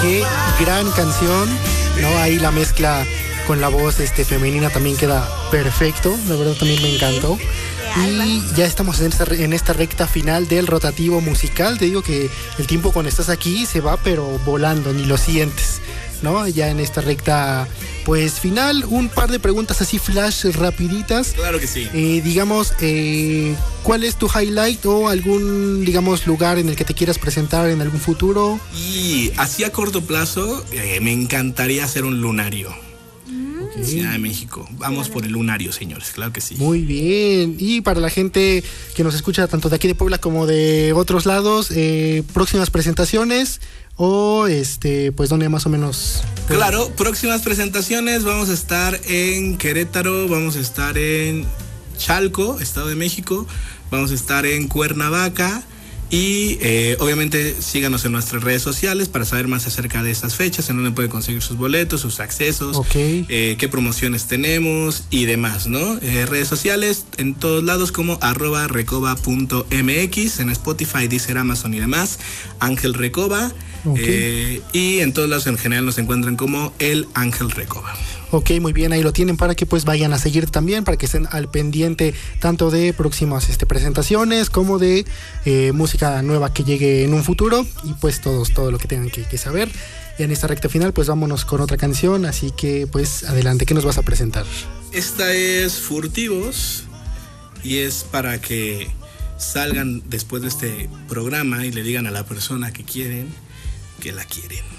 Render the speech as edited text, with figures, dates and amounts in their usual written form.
qué gran canción, ¿no? Ahí la mezcla con la voz femenina también queda perfecto, la verdad también me encantó. Y ya estamos en esta recta final del rotativo musical. Te digo que el tiempo cuando estás aquí se va pero volando, ni lo sientes, ¿no? Ya en esta recta pues final, un par de preguntas así flash rapiditas. Claro que sí. Digamos, ¿cuál es tu highlight o algún, digamos, lugar en el que te quieras presentar en algún futuro? Y así a corto plazo, me encantaría hacer un lunario. Ciudad de México. Vamos por el lunario, señores, claro que sí. Muy bien. Y para la gente que nos escucha tanto de aquí de Puebla como de otros lados, próximas presentaciones o pues dónde más o menos. Claro, próximas presentaciones, vamos a estar en Querétaro, vamos a estar en Chalco, Estado de México, vamos a estar en Cuernavaca. Y obviamente síganos en nuestras redes sociales para saber más acerca de estas fechas, en dónde pueden conseguir sus boletos, sus accesos, qué promociones tenemos y demás, ¿no? Redes sociales en todos lados como @recoba.mx, en Spotify, Deezer, Amazon y demás, Ángel Recoba. Y en todos lados en general nos encuentran como el Ángel Recoba. Ok, muy bien, ahí lo tienen para que pues vayan a seguir también, para que estén al pendiente tanto de próximas presentaciones como de música nueva que llegue en un futuro y pues todo lo que tengan que saber. Y en esta recta final pues vámonos con otra canción, así que pues adelante, ¿qué nos vas a presentar? Esta es Furtivos y es para que salgan después de este programa y le digan a la persona que quieren que la quieren.